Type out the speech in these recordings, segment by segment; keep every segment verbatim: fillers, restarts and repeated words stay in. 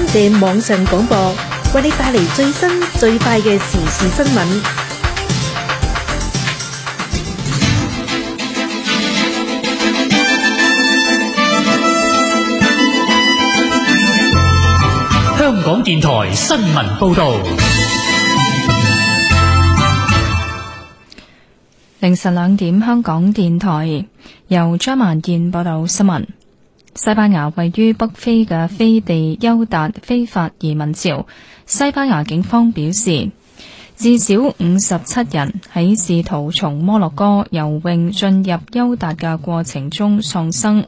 射網上廣播，為你帶嚟最新最快嘅時事新聞。 香港電台新聞報道。 凌晨兩點，香港電台由張萬燕報道新聞。西班牙位於北非嘅飛地休達非法移民潮，西班牙警方表示，至少五十七人喺試圖從摩洛哥游泳進入休達嘅過程中喪生。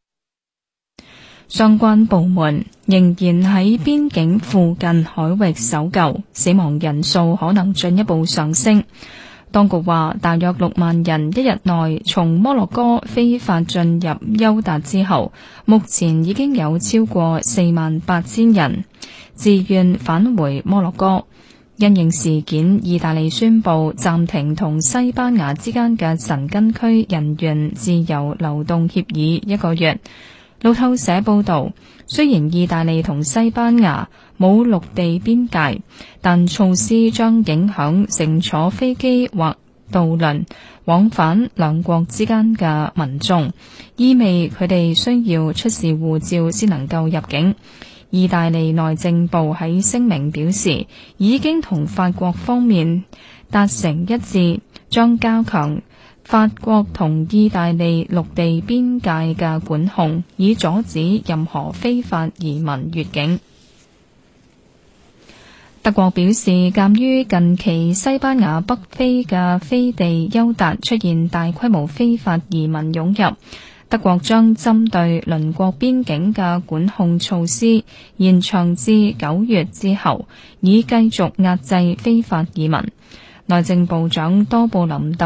相關部門仍然喺邊境附近海域搜救，死亡人數可能進一步上升。當局話，大約六萬人一日內從摩洛哥非法進入休達之後，目前已經有超過四萬八千人自願返回摩洛哥。因應事件，意大利宣布暫停同西班牙之間嘅申根區人員自由流動協議一個月。路透社報道，雖然意大利同西班牙冇陸地邊界，但措施將影響乘坐飛機或渡輪往返兩國之間嘅民眾，意味佢哋需要出示護照先能夠入境。意大利內政部喺聲明表示，已經同法國方面達成一致，將加強法國同意大利陸地邊界嘅管控，以阻止任何非法移民越境。德國表示，鑑於近期西班牙北非嘅飛地休達出現大規模非法移民湧入，德國將針對鄰國邊境嘅管控措施延長至九月之後，以繼續壓制非法移民。內政部長多布林特